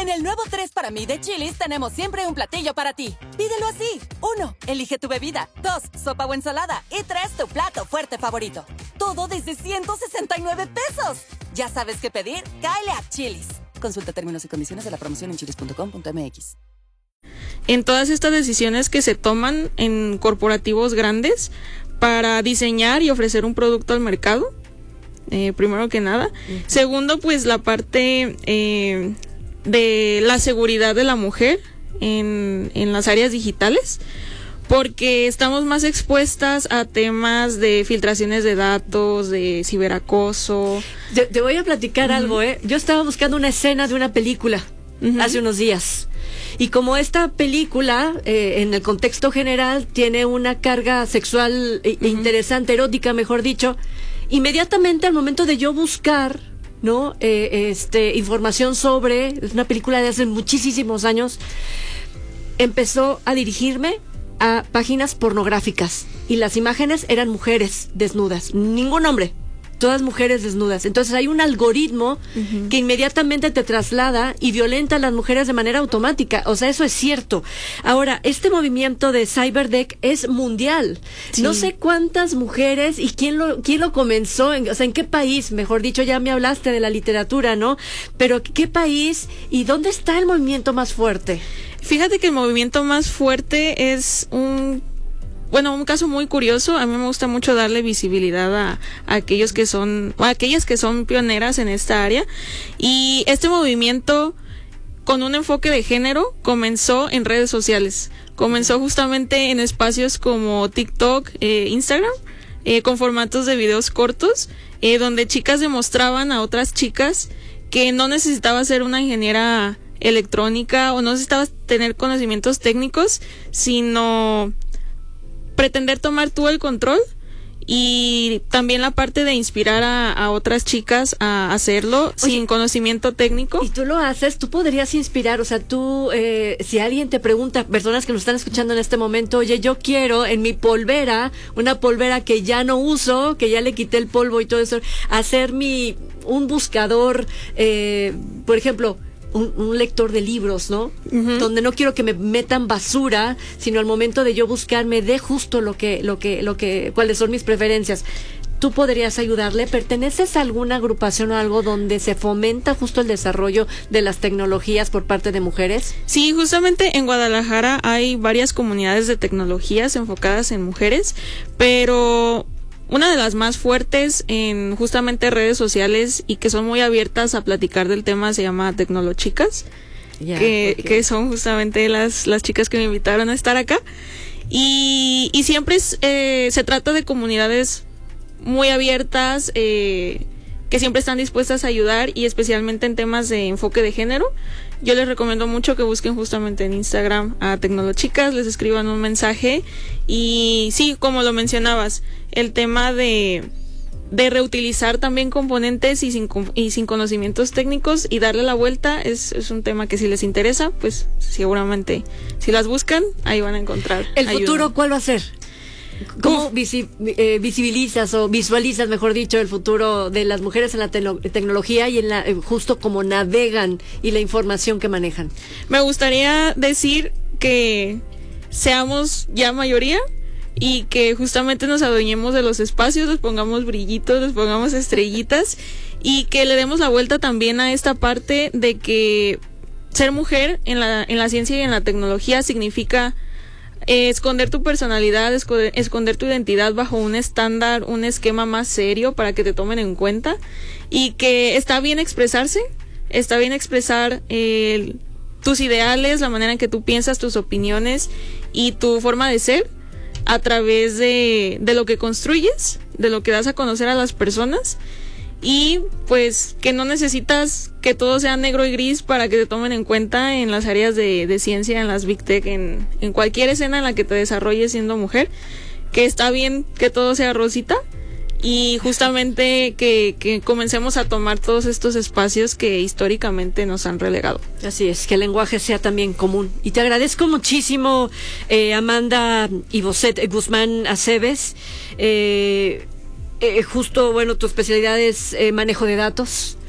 En el nuevo 3 para mí de Chili's tenemos siempre un platillo para ti. Pídelo así. 1. Elige tu bebida. 2. Sopa o ensalada. Y 3. Tu plato fuerte favorito. Todo desde 169 pesos. ¿Ya sabes qué pedir? Cáele a Chili's. Consulta términos y condiciones de la promoción en chilis.com.mx. En todas estas decisiones que se toman en corporativos grandes para diseñar y ofrecer un producto al mercado, primero que nada. Segundo, pues la parte de la seguridad de la mujer en las áreas digitales, porque estamos más expuestas a temas de filtraciones de datos, de ciberacoso. Te voy a platicar algo, Yo estaba buscando una escena de una película hace unos días. Y como esta película, en el contexto general, tiene una carga sexual interesante, erótica, mejor dicho, inmediatamente al momento de yo buscar, ¿no? Información sobre, es una película de hace muchísimos años, empezó a dirigirme a páginas pornográficas y las imágenes eran mujeres desnudas, ningún hombre, todas mujeres desnudas. Entonces hay un algoritmo que inmediatamente te traslada y violenta a las mujeres de manera automática. O sea, eso es cierto. Ahora, este movimiento de Cyberdeck es mundial. Sí. No sé cuántas mujeres y quién lo comenzó, o sea, en qué país, mejor dicho, ya me hablaste de la literatura, ¿no? Pero ¿qué país y dónde está el movimiento más fuerte? Fíjate que el movimiento más fuerte es un caso muy curioso. A mí me gusta mucho darle visibilidad a aquellas que son pioneras en esta área. Y este movimiento, con un enfoque de género, comenzó en redes sociales. Comenzó justamente en espacios como TikTok, Instagram, con formatos de videos cortos, donde chicas demostraban a otras chicas que no necesitaba ser una ingeniera electrónica o no necesitaba tener conocimientos técnicos, sino pretender tomar tú el control, y también la parte de inspirar a otras chicas a hacerlo. Oye, sin conocimiento técnico. Y tú lo haces, tú podrías inspirar, o sea, tú, si alguien te pregunta, personas que nos están escuchando en este momento, oye, yo quiero en mi polvera, una polvera que ya no uso, que ya le quité el polvo y todo eso, hacer un buscador, por ejemplo, un lector de libros, ¿no? Donde no quiero que me metan basura, sino al momento de yo buscar me dé justo cuáles son mis preferencias. ¿Tú podrías ayudarle? ¿Perteneces a alguna agrupación o algo donde se fomenta justo el desarrollo de las tecnologías por parte de mujeres? Sí, justamente en Guadalajara hay varias comunidades de tecnologías enfocadas en mujeres, pero una de las más fuertes en justamente redes sociales y que son muy abiertas a platicar del tema se llama Tecnolochicas, que son justamente las chicas que me invitaron a estar acá. Y siempre se trata de comunidades muy abiertas, que siempre están dispuestas a ayudar, y especialmente en temas de enfoque de género. Yo les recomiendo mucho que busquen justamente en Instagram a Tecnolochicas, les escriban un mensaje. Y sí, como lo mencionabas, el tema de reutilizar también componentes y sin conocimientos técnicos y darle la vuelta es un tema que, si les interesa, pues seguramente si las buscan, ahí van a encontrar ¿El ayuda. futuro cuál va a ser? ¿Cómo visibilizas o visualizas, mejor dicho, el futuro de las mujeres en la tecnología y en justo cómo navegan y la información que manejan? Me gustaría decir que seamos ya mayoría y que justamente nos adueñemos de los espacios, les pongamos brillitos, les pongamos estrellitas, y que le demos la vuelta también a esta parte de que ser mujer en la ciencia y en la tecnología significa esconder tu personalidad, esconder tu identidad bajo un estándar, un esquema más serio para que te tomen en cuenta, y que está bien expresarse, está bien expresar tus ideales, la manera en que tú piensas, tus opiniones y tu forma de ser a través de lo que construyes, de lo que das a conocer a las personas. Y pues que no necesitas que todo sea negro y gris para que te tomen en cuenta en las áreas de ciencia, en las Big Tech, en cualquier escena en la que te desarrolles siendo mujer, que está bien que todo sea rosita, y justamente que comencemos a tomar todos estos espacios que históricamente nos han relegado. Así es, que el lenguaje sea también común. Y te agradezco muchísimo, Amanda Ivoset Guzmán Aceves. Justo, bueno, tu especialidad es manejo de datos.